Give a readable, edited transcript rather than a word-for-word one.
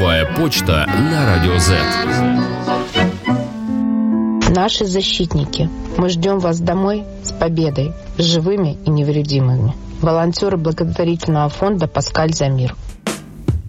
Живая почта на Радио Z. Наши защитники, мы ждем вас домой с победой, живыми и невредимыми. Волонтеры благотворительного фонда «Паскаль за мир».